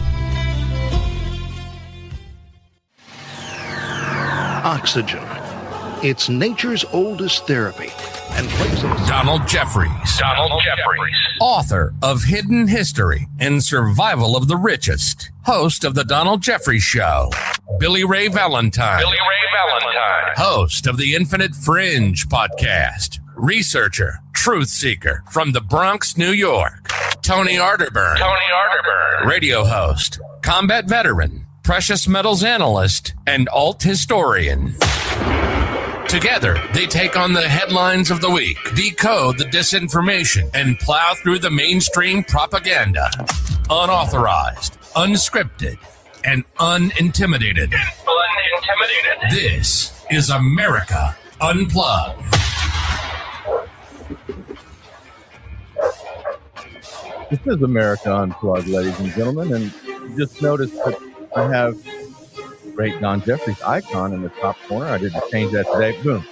Oxygen. It's nature's oldest therapy. And Donald Jeffries. Author of Hidden History and Survival of the Richest. Host of The Donald Jeffries Show. Billy Ray Valentine. Host of the Infinite Fringe podcast. Researcher, truth seeker from the Bronx, New York. Tony Arterburn. Radio host, combat veteran, precious metals analyst, and alt historian. Together, they take on the headlines of the week, decode the disinformation, and plow through the mainstream propaganda. Unauthorized, unscripted, and unintimidated. This is America Unplugged. This is America Unplugged, ladies and gentlemen, and you just noticed that I have great Don Jeffries icon in the top corner. I didn't change that today. Boom.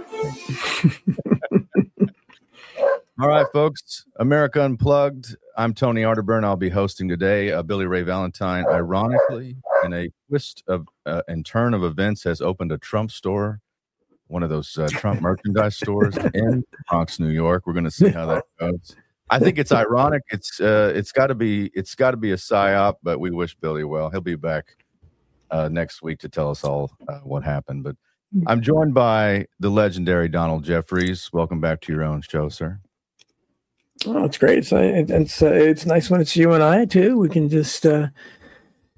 All right, folks. America Unplugged. I'm Tony Arterburn. I'll be hosting today. Billy Ray Valentine, ironically, in a twist of and turn of events, has opened a Trump store, one of those Trump merchandise stores in Bronx, New York. We're going to see how that goes. I think it's ironic. It's got to be a psyop, but we wish Billy well. He'll be back next week to tell us all what happened. But I'm joined by the legendary Donald Jeffries. Welcome back to your own show, sir. Oh, it's great. It's nice when it's you and I too. We can just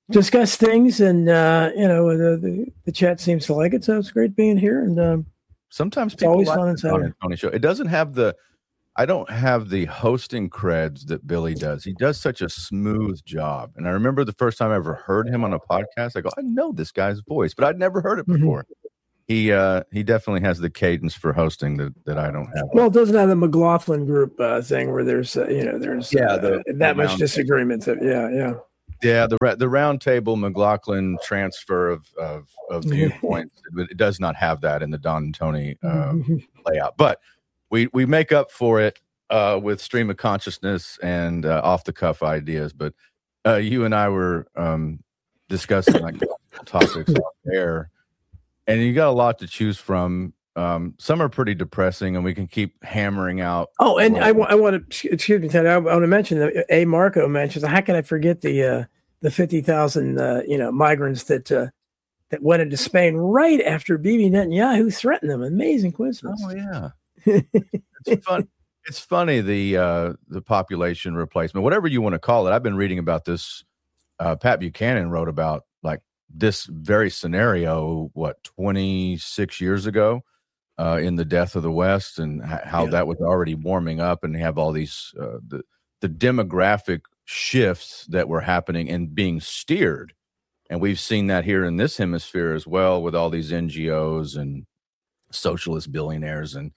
discuss things, and the chat seems to like it, so it's great being here. And sometimes it's always like fun inside Tony show. It doesn't have I don't have the hosting creds that Billy does. He does such a smooth job. And I remember the first time I ever heard him on a podcast, I go, I know this guy's voice, but I'd never heard it before. He definitely has the cadence for hosting that I don't have. Well, it doesn't have the McLaughlin group thing where there's that much disagreement. Yeah, the round table McLaughlin transfer of viewpoints. It does not have that in the Don and Tony layout, but we make up for it with stream of consciousness and off the cuff ideas. But you and I were discussing like topics off air, and you got a lot to choose from. Some are pretty depressing, and we can keep hammering out. Oh, and I want to, excuse me, Ted, I want to mention that A. Marco mentions, how can I forget the 50,000 migrants that went into Spain right after Bibi Netanyahu threatened them? Amazing coincidence. Oh yeah. It's fun. It's funny, the population replacement, whatever you want to call it. I've been reading about this. Pat Buchanan wrote about like this very scenario 26 years ago in The Death of the West, and how that was already warming up, and you have all these the demographic shifts that were happening and being steered, and we've seen that here in this hemisphere as well, with all these NGOs and socialist billionaires and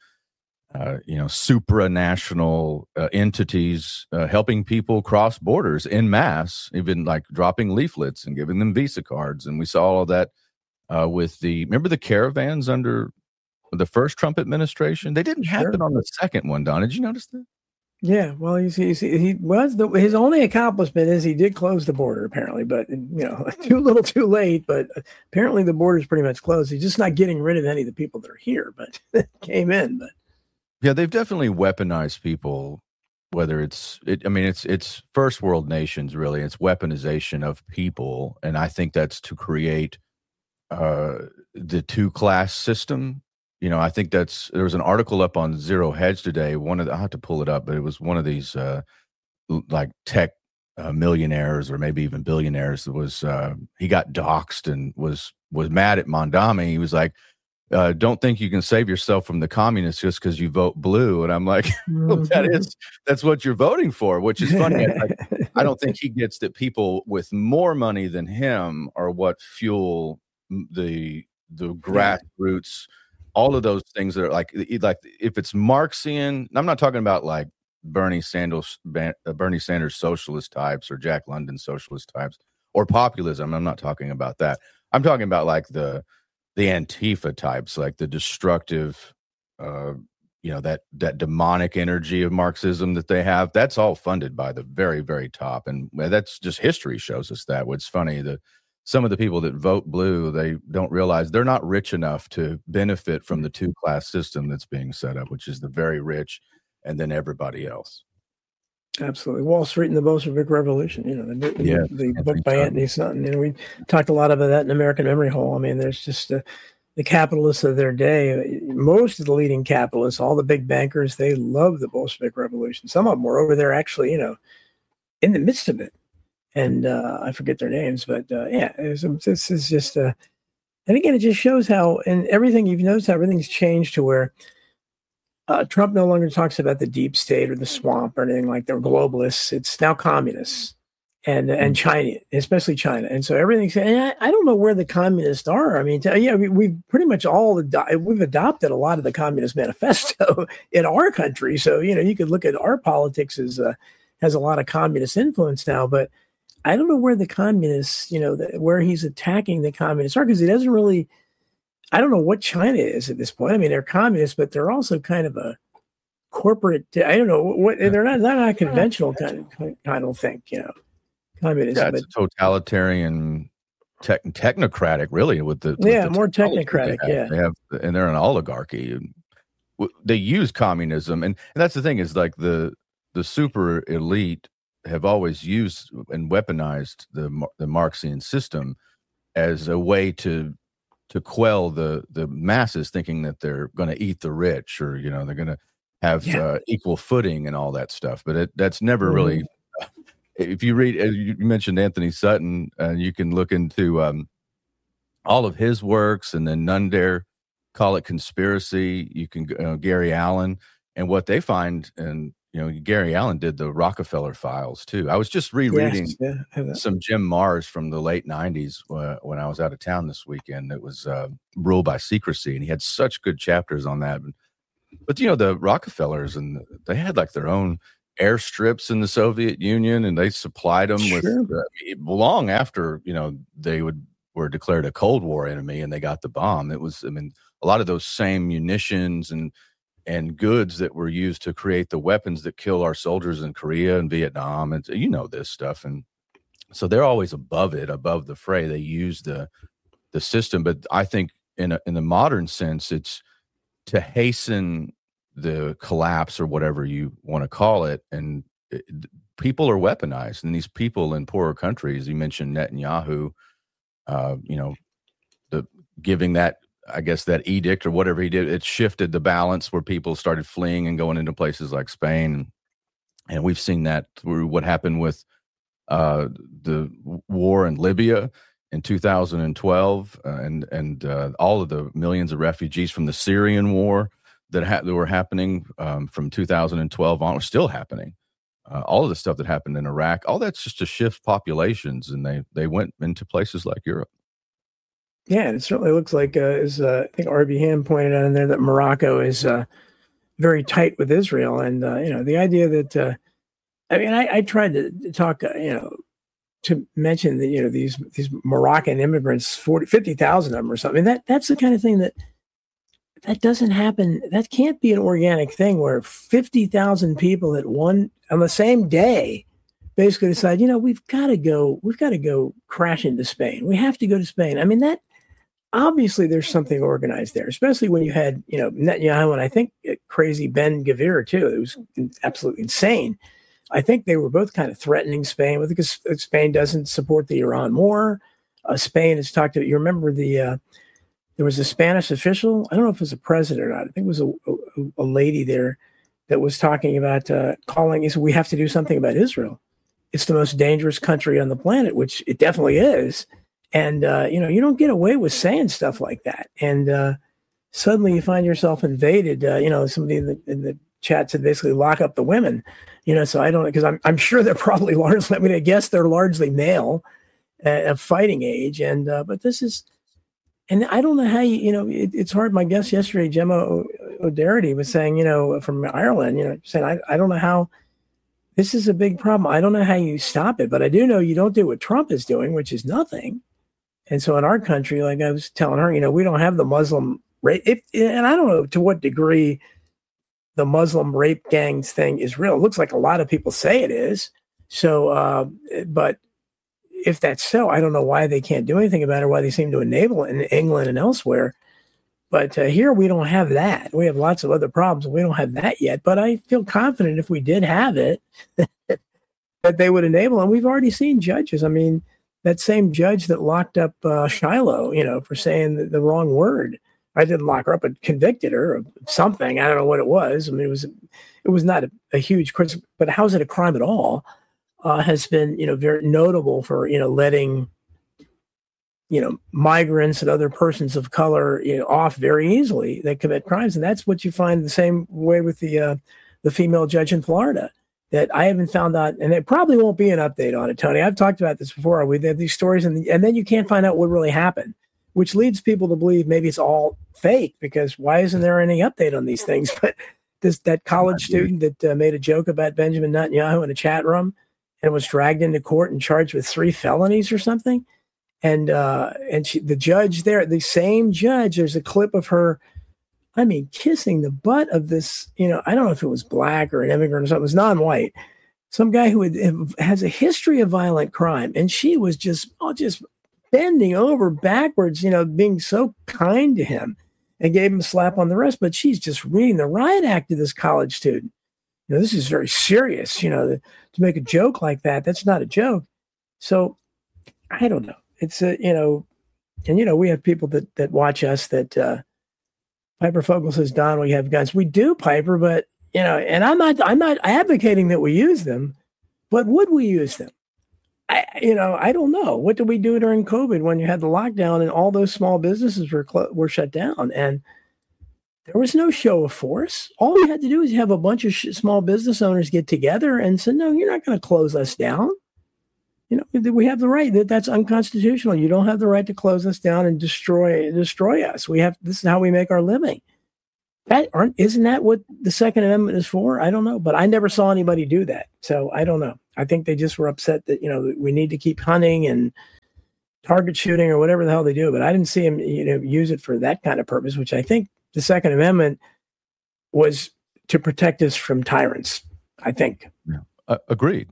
supranational entities helping people cross borders en masse, even like dropping leaflets and giving them Visa cards. And we saw all of that with remember the caravans under the first Trump administration? They didn't happen on the second one, Don. Did you notice that? Yeah, well, his only accomplishment is he did close the border, apparently, but too little, too late. But apparently, the border's pretty much closed. He's just not getting rid of any of the people that are here, but came in. But yeah, they've definitely weaponized people. Whether it's first world nations, really, it's weaponization of people, and I think that's to create the two-class system. I think there was an article up on Zero Hedge today. I have to pull it up, but it was one of these like tech millionaires or maybe even billionaires that was he got doxxed and was mad at Mondami. He was like, don't think you can save yourself from the communists just because you vote blue. And I'm like, that's what you're voting for, which is funny. I don't think he gets that people with more money than him are what fuel the grassroots. All of those things that are like if it's Marxian, I'm not talking about like Bernie Sanders socialist types or Jack London socialist types or populism. I'm not talking about that. I'm talking about like the Antifa types, like the destructive, that demonic energy of Marxism that they have. That's all funded by the very, very top, and that's just history shows us that. What's funny some of the people that vote blue, they don't realize they're not rich enough to benefit from the two-class system that's being set up, which is the very rich and then everybody else. Absolutely. Wall Street and the Bolshevik Revolution, the book by Anthony Sutton. We talked a lot about that in American Memory Hole. I mean, there's just the capitalists of their day. Most of the leading capitalists, all the big bankers, they love the Bolshevik Revolution. Some of them were over there actually, in the midst of it. And I forget their names, but this is just, and again, it just shows how, and everything, you've noticed how everything's changed to where Trump no longer talks about the deep state or the swamp or anything like they're globalists. It's now communists and China, especially China. And so everything's, and I don't know where the communists are. I mean, we've pretty much we've adopted a lot of the Communist Manifesto in our country. So, you could look at our politics as has a lot of communist influence now, but I don't know where the communists, where he's attacking the communists are, because he doesn't really, I don't know what China is at this point. I mean, they're communists, but they're also kind of a corporate, I don't know what, they're not conventional kind of think, communism. Yeah, it's a totalitarian, technocratic, really, with the more technocratic. They have, and they're an oligarchy. They use communism, and that's the thing is like the super elite have always used and weaponized the Marxian system as a way to quell the masses, thinking that they're going to eat the rich, or they're going to have equal footing and all that stuff. But that's never really. if you read, you mentioned Anthony Sutton, you can look into all of his works, and then None Dare Call It Conspiracy. You can Gary Allen, and what they find, and Gary Allen did the Rockefeller Files too. I was just rereading some Jim Marrs from the late 90s when I was out of town this weekend. It was Rule by Secrecy, and he had such good chapters on that. But the Rockefellers, and they had like their own airstrips in the Soviet Union, and they supplied them with long after they were declared a Cold War enemy and they got the bomb. It was, a lot of those same munitions and goods that were used to create the weapons that kill our soldiers in Korea and Vietnam, and this stuff. And so they're always above the fray. They use the system, but I think in the modern sense, it's to hasten the collapse or whatever you want to call it. And people are weaponized, and these people in poorer countries, you mentioned Netanyahu, giving that, I guess, that edict or whatever he did, it shifted the balance where people started fleeing and going into places like Spain. And we've seen that through what happened with the war in Libya in 2012 and all of the millions of refugees from the Syrian war that were happening from 2012 on, are still happening. All of the stuff that happened in Iraq, all that's just to shift populations, and they went into places like Europe. Yeah, it certainly looks like, as I think R.B. Ham pointed out in there, that Morocco is very tight with Israel. And, the idea that, I tried to talk, to mention that, these Moroccan immigrants, 50,000 of them or something. That's the kind of thing that doesn't happen. That can't be an organic thing where 50,000 people on the same day basically decide, we've got to go crash into Spain. We have to go to Spain. That obviously there's something organized there, especially when you had, Netanyahu and I think crazy Ben Gvir too. It was absolutely insane. I think they were both kind of threatening Spain because Spain doesn't support the Iran war. Spain has talked to, you remember there was a Spanish official, I don't know if it was a president or not. I think it was a lady there that was talking about calling, we have to do something about Israel. It's the most dangerous country on the planet, which it definitely is. And, you don't get away with saying stuff like that. And suddenly you find yourself invaded. Somebody in the chat said basically lock up the women, so I don't know, because I'm sure they're probably largely, I guess they're largely male of fighting age. And, but this is, and I don't know how it's hard. My guest yesterday, Gemma O'Doherty, was saying, from Ireland, saying, I don't know how. This is a big problem. I don't know how you stop it, but I do know you don't do what Trump is doing, which is nothing. And so in our country, like I was telling her, we don't have the Muslim rape. And I don't know to what degree the Muslim rape gangs thing is real. It looks like a lot of people say it is. So, but if that's so, I don't know why they can't do anything about it, why they seem to enable it in England and elsewhere. But here we don't have that. We have lots of other problems, and we don't have that yet. But I feel confident if we did have it, that they would enable. And we've already seen judges. That same judge that locked up Shiloh, for saying the wrong word. I didn't lock her up, but convicted her of something. I don't know what it was. It was not a huge criticism, but how is it a crime at all? Has been, very notable for, letting, migrants and other persons of color, off very easily that commit crimes. And that's what you find the same way with the female judge in Florida that I haven't found out. And it probably won't be an update on it, Tony. I've talked about this before. We have these stories and then you can't find out what really happened, which leads people to believe maybe it's all fake, because why isn't there any update on these things? But that college student that made a joke about Benjamin Netanyahu in a chat room and was dragged into court and charged with 3 felonies or something. And the judge there, the same judge, there's a clip of her, kissing the butt of this, I don't know if it was black or an immigrant or something, it was non-white, some guy who has a history of violent crime. And she was just bending over backwards, being so kind to him, and gave him a slap on the wrist. But she's just reading the riot act to this college student. This is very serious, to make a joke like that. That's not a joke. So I don't know. It's we have people that watch us that Piper Fogel says, Don, we have guns. We do, Piper, but and I'm not advocating that we use them, But would we use them? I don't know. What did we do during COVID when you had the lockdown and all those small businesses were shut down? And there was no show of force. All we had to do is have a bunch of small business owners get together and say, no, you're not going to close us down. We have the right. That's unconstitutional. You don't have the right to close us down and destroy us. This is how we make our living. Isn't that what the Second Amendment is for? I don't know, but I never saw anybody do that. So I don't know. I think they just were upset that, we need to keep hunting and target shooting or whatever the hell they do. But I didn't see them, use it for that kind of purpose, which I think the Second Amendment was to protect us from tyrants, I think. Yeah. Agreed.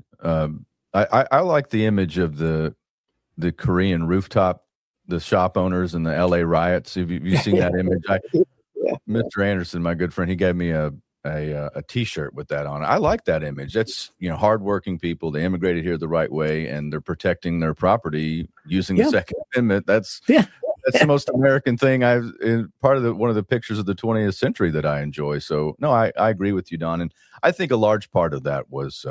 I like the image of the Korean rooftop, the shop owners and the LA riots. Have you seen that image? Mr. Anderson, my good friend, he gave me a T-shirt with that on it. I like that image. That's hardworking people. They immigrated here the right way, and they're protecting their property using the Second Amendment. That's the most American thing. One of the pictures of the 20th century that I enjoy. So no, I agree with you, Don, and I think a large part of that was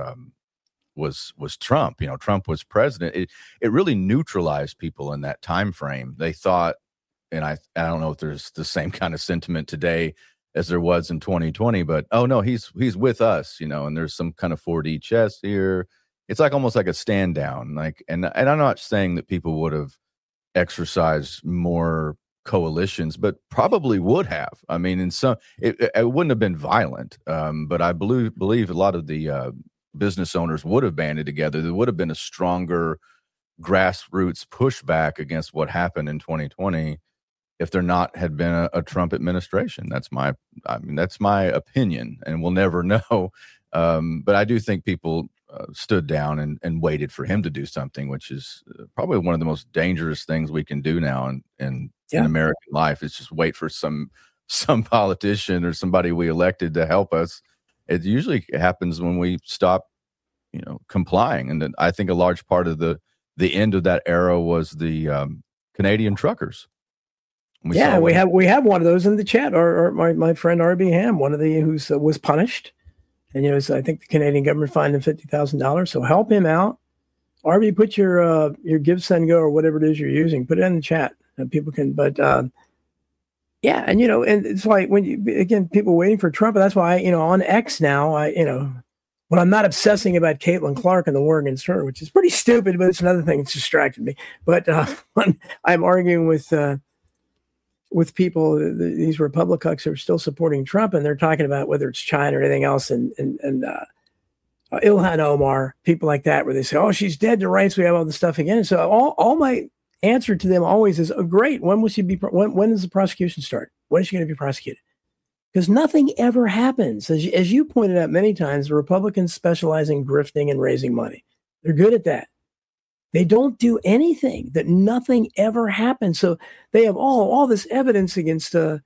Trump. Trump was president. It really neutralized people in that time frame. They thought. And I don't know if there's the same kind of sentiment today as there was in 2020, but oh no, he's with us, and there's some kind of 4D chess here. It's almost like a stand down, and I'm not saying that people would have exercised more coalitions, but probably would have. I mean, it wouldn't have been violent, but I believe a lot of the business owners would have banded together. There would have been a stronger grassroots pushback against what happened in 2020. If there had been a Trump administration. That's my opinion, and we'll never know. But I do think people stood down and waited for him to do something, which is probably one of the most dangerous things we can do now in American life. Is just wait for some politician or somebody we elected to help us. It usually happens when we stop, complying. And then I think a large part of the end of that era was the Canadian truckers. We have one of those in the chat. Or my friend R.B. Ham, one of the who was punished, and so I think the Canadian government fined him $50,000. So help him out. R.B., put your Give, Send, Go or whatever it is you're using. Put it in the chat, and people can. But and it's like when people waiting for Trump. And that's why on X now, when I'm not obsessing about Caitlin Clark and the war against her, which is pretty stupid, but it's another thing that's distracted me. But when I'm arguing with people, these Republicans who are still supporting Trump, and they're talking about whether it's China or anything else, and Ilhan Omar, people like that, where they say, "Oh, she's dead to rights. We have all this stuff again." So all my answer to them always is, "Oh, great. When will she be? When does the prosecution start? When is she going to be prosecuted?" Because nothing ever happens. As you pointed out many times, the Republicans specialize in grifting and raising money. They're good at that. They don't do anything. That nothing ever happens. So they have all this evidence against Barack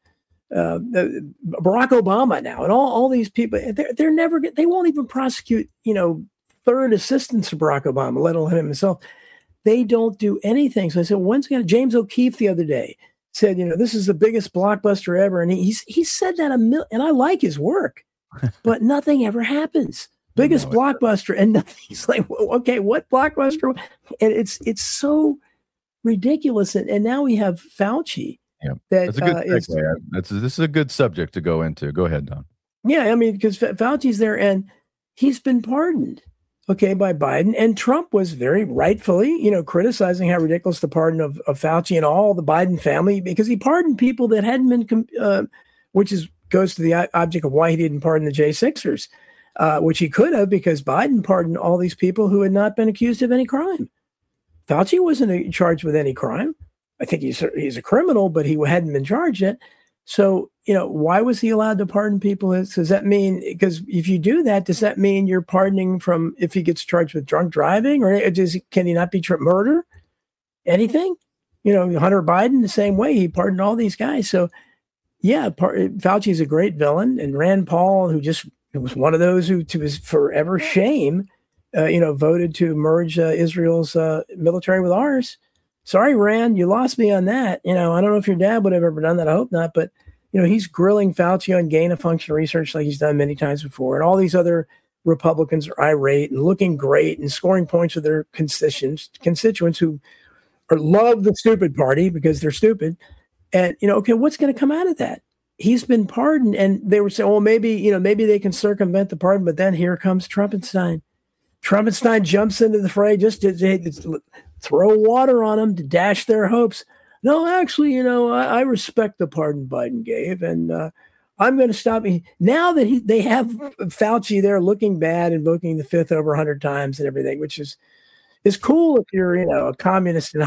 Obama now, and all these people. They're never. They won't even prosecute third assistants to Barack Obama, let alone him himself. They don't do anything. So I said, when's going to? James O'Keefe the other day said, this is the biggest blockbuster ever, and he said that and I like his work, but nothing ever happens. Biggest blockbuster, and nothing. He's like, okay, what blockbuster? And it's so ridiculous. And now we have Fauci. Yeah, that's a good segue. This is a good subject to go into. Go ahead, Don. Yeah, I mean, because Fauci's there, and he's been pardoned, by Biden. And Trump was very rightfully, criticizing how ridiculous the pardon of Fauci and all the Biden family, because he pardoned people that hadn't been, goes to the object of why he didn't pardon the J6ers. Which he could have, because Biden pardoned all these people who had not been accused of any crime. Fauci wasn't charged with any crime. I think he's a criminal, but he hadn't been charged yet. So, why was he allowed to pardon people? Does that mean, because if you do that, does that mean you're pardoning from if he gets charged with drunk driving, or can he not be murder? Anything? Hunter Biden, the same way, he pardoned all these guys. So, yeah, Fauci's a great villain, and Rand Paul, who just was one of those who, to his forever shame, voted to merge Israel's military with ours. Sorry, Rand, you lost me on that. I don't know if your dad would have ever done that. I hope not. But, he's grilling Fauci on gain of function research like he's done many times before. And all these other Republicans are irate and looking great and scoring points with their constituents who love the stupid party because they're stupid. And, okay, what's going to come out of that? He's been pardoned. And they were saying, well, maybe they can circumvent the pardon. But then here comes Trumpenstein. Trumpenstein jumps into the fray just to throw water on them to dash their hopes. No, actually, I respect the pardon Biden gave. And I'm going to stop. Now that they have Fauci there looking bad, invoking the fifth over 100 times and everything, which is cool if you're, a communist in